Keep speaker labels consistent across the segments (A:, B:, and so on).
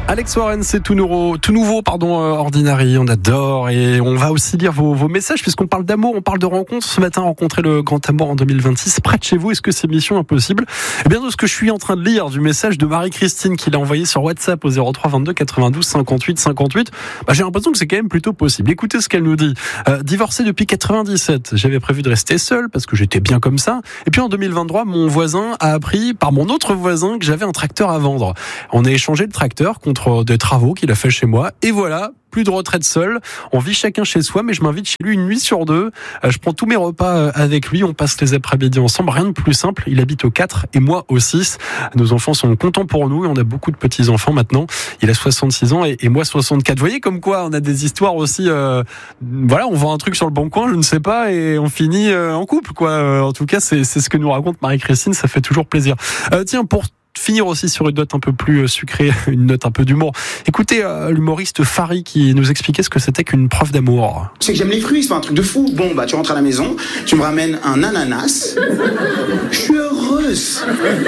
A: Alex Warren, c'est tout nouveau, Ordinary, on adore, et on va aussi lire vos messages puisqu'on parle d'amour, on parle de rencontres. Ce matin, rencontrer le grand amour en 2026 près de chez vous, est-ce que c'est mission impossible? Eh bien, de ce que je suis en train de lire du message de Marie-Christine qui l'a envoyé sur WhatsApp au 03 22 92 58 58, j'ai l'impression que c'est quand même plutôt possible. Écoutez ce qu'elle nous dit. Divorcée depuis 97, j'avais prévu de rester seule parce que j'étais bien comme ça. Et puis en 2023, mon voisin a appris par mon autre voisin que j'avais un tracteur à vendre. On a échangé le tracteur contre des travaux qu'il a fait chez moi. Et voilà, plus de retraite seule. On vit chacun chez soi, mais je m'invite chez lui une nuit sur deux. Je prends tous mes repas avec lui. On passe les après-midi ensemble. Rien de plus simple. Il habite au 4 et moi au 6. Nos enfants sont contents pour nous et on a beaucoup de petits-enfants maintenant. Il a 66 ans et moi 64. Vous voyez comme quoi on a des histoires aussi. Voilà, on vend un truc sur le bon coin, je ne sais pas, et on finit en couple, quoi. En tout cas, c'est ce que nous raconte Marie-Christine. Ça fait toujours plaisir. Tiens, pour finir aussi sur une note un peu plus sucrée, une note un peu d'humour. Écoutez l'humoriste Farid qui nous expliquait ce que c'était qu'une preuve d'amour.
B: C'est que j'aime les fruits, c'est pas un truc de fou. Bon, tu rentres à la maison, tu me ramènes un ananas. Je suis heureuse.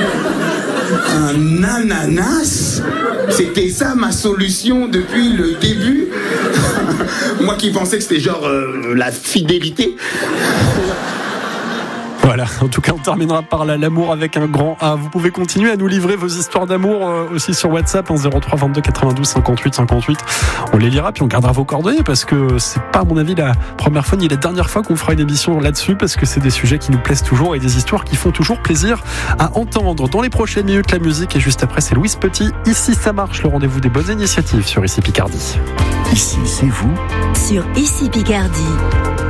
B: Un ananas? C'était ça ma solution depuis le début. Moi qui pensais que c'était genre la fidélité.
A: Voilà, en tout cas on terminera par l'amour avec un grand A. Vous pouvez continuer à nous livrer vos histoires d'amour aussi sur WhatsApp, 03 22 92 58 58. On les lira puis on gardera vos coordonnées parce que c'est pas à mon avis la première fois ni la dernière fois qu'on fera une émission là-dessus, parce que c'est des sujets qui nous plaisent toujours et des histoires qui font toujours plaisir à entendre. Dans les prochaines minutes, la musique, et juste après c'est Louise Petit. Ici ça marche, le rendez-vous des bonnes initiatives sur Ici Picardie.
C: Ici c'est vous.
D: Sur Ici Picardie.